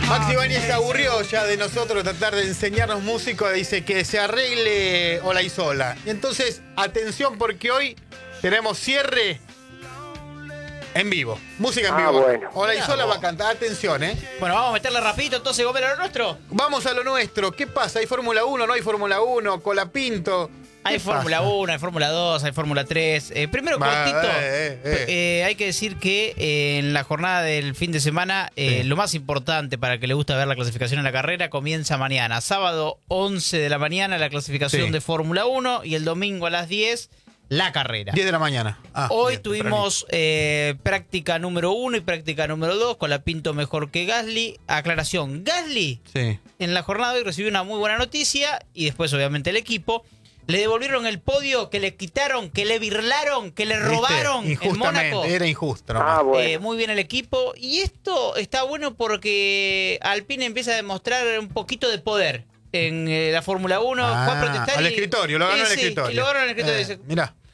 Maxi Ibáñez se aburrió ya de nosotros tratar de enseñarnos música. Dice que se arregle Olaizola. Y entonces, atención, porque hoy tenemos cierre en vivo. Música en vivo. Bueno. Olaizola va a cantar. Atención, Bueno, vamos a meterle rapidito entonces, Gómez, a lo nuestro. Vamos a lo nuestro. ¿Qué pasa? ¿Hay Fórmula 1? ¿No hay Fórmula 1? ¿Colapinto? Hay Fórmula 1, hay Fórmula 2, hay Fórmula 3. Primero, cortito, hay que decir que en la jornada del fin de semana, lo más importante para el que le gusta ver la clasificación en la carrera comienza mañana. Sábado 11 de la mañana la clasificación de Fórmula 1 y el domingo a las 10 la carrera. 10 de la mañana. Hoy bien, tuvimos práctica número 1 y práctica número 2, Colapinto mejor que Gasly. Aclaración, Gasly en la jornada de hoy recibió una muy buena noticia y después obviamente el equipo. Le devolvieron el podio que le quitaron, que le birlaron, que le robaron en Mónaco. Era injusto, ¿no? Bueno. Muy bien el equipo. Y esto está bueno porque Alpine empieza a demostrar un poquito de poder en la Fórmula 1. Fue a protestar al escritorio, lo ganó en el escritorio. Lo ganó en el escritorio. Mirá.